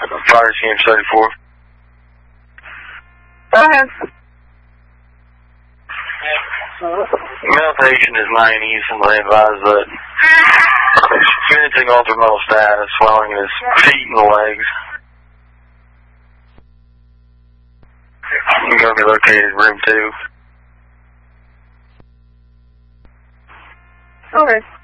Fire CM74. Go ahead. Meditation is 90s, and they advise that experiencing altered mental status, swelling in his feet and legs. You're going to be located in room 2. Okay.